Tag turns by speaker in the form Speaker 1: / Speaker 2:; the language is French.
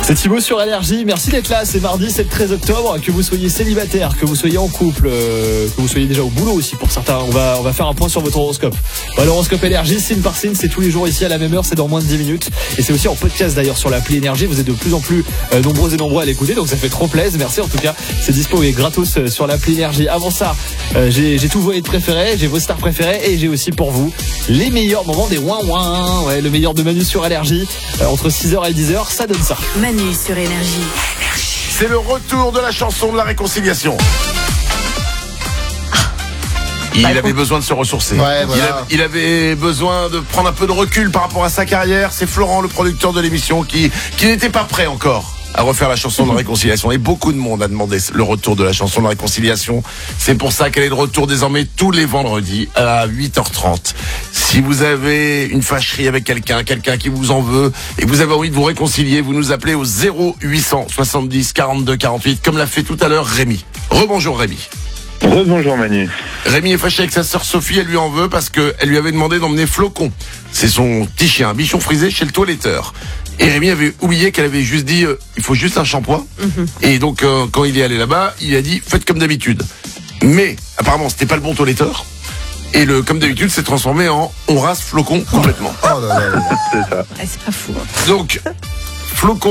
Speaker 1: C'est Thibaut sur Énergie, merci d'être là, c'est mardi, c'est le 13 octobre, que vous soyez célibataire, que vous soyez en couple, que vous soyez déjà au boulot aussi pour certains, on va faire un point sur votre horoscope. L'horoscope Énergie, signe par signe, c'est tous les jours ici à la même heure, c'est dans moins de 10 minutes, et c'est aussi en podcast d'ailleurs sur l'appli Énergie, vous êtes de plus en plus nombreux et nombreux à l'écouter, donc ça fait trop plaisir, merci en tout cas, c'est dispo et gratos sur l'appli Énergie. Avant ça, j'ai tous vos hits préférés, j'ai vos stars préférées, et j'ai aussi pour vous les meilleurs moments des ouin-ouin, le meilleur de Manu sur Énergie, entre 6h et 10h, ça donne ça.
Speaker 2: Manu sur Énergie.
Speaker 3: C'est le retour de la chanson de la réconciliation. Il avait besoin de se ressourcer.
Speaker 4: Ouais, voilà.
Speaker 3: Il avait besoin de prendre un peu de recul par rapport à sa carrière. C'est Florent, le producteur de l'émission, qui n'était pas prêt encore à refaire la chanson de la réconciliation. Et beaucoup de monde a demandé le retour de la chanson de la réconciliation. C'est pour ça qu'elle est de retour désormais tous les vendredis à 8h30. Si vous avez une fâcherie avec quelqu'un qui vous en veut, et que vous avez envie de vous réconcilier, vous nous appelez au 0800 70 42 48, comme l'a fait tout à l'heure Rémi. Rebonjour Rémi.
Speaker 5: Rebonjour Manu.
Speaker 3: Rémi est fâché avec sa sœur Sophie, elle lui en veut parce qu'elle lui avait demandé d'emmener Flocon. C'est son petit chien, un bichon frisé chez le toiletteur. Et Rémi avait oublié qu'elle avait juste dit il faut juste un shampoing. Et donc quand il est allé là-bas, il a dit faites comme d'habitude. Mais apparemment c'était pas le bon toiletteur. Et comme d'habitude s'est transformé en on rase Flocon complètement.
Speaker 4: Oh là là là.
Speaker 5: C'est ça.
Speaker 2: C'est pas fou.
Speaker 3: Donc Flocon